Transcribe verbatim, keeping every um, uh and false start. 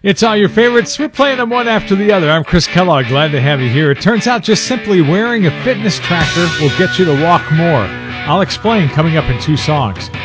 It's all your favorites. We're playing them one after the other. I'm Chris Kellogg. Glad to have you here. It turns out just simply wearing a fitness tracker will get you to walk more. I'll explain coming up in two songs.